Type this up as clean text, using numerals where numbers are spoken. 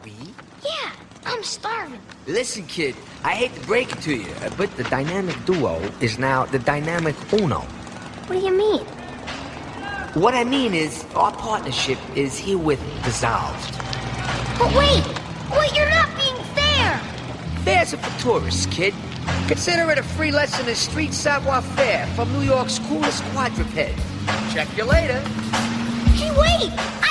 We? Yeah, I'm starving. Listen, kid, I hate to break it to you, but the dynamic duo is now the dynamic uno. What do you mean? What I mean is, our partnership is herewith dissolved. But wait, you're not being fair. Fares are for tourists, kid. Consider it a free lesson in street savoir-faire from New York's coolest quadruped. Check you later. Hey, wait!